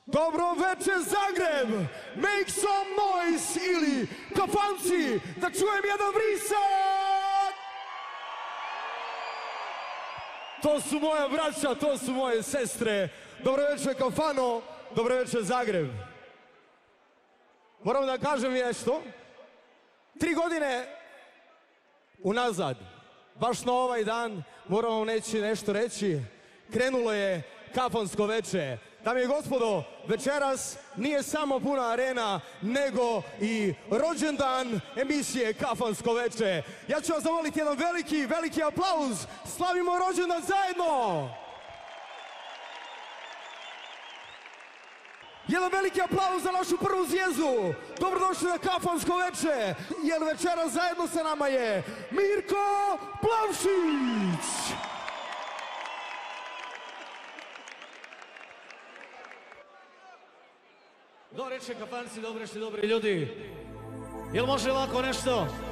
Dobro večer Zagreb, make some noise ili kafanci, da čujem jedan vrisak! To su moja braća, to su moje sestre. Dobro večer kafano, dobro večer Zagreb. Moram da kažem nešto. 3 godine unazad, baš na ovaj dan, moram vam nešto reći, krenulo je kafansko veče. Dame i gospodo, večeras nije samo puna arena, nego i rođendan emisije Kafansko veče. Ja ću vas zamoliti jedan veliki aplauz. Slavimo rođendan zajedno! Jedan veliki aplauz za našu prvu zvijezdu. Dobrodošli na Kafansko veče, jer večeras zajedno sa nama je Mirko Plavšić! Dobro večer kafanci, dobro večer dobri ljudi. Jel može ovako nešto?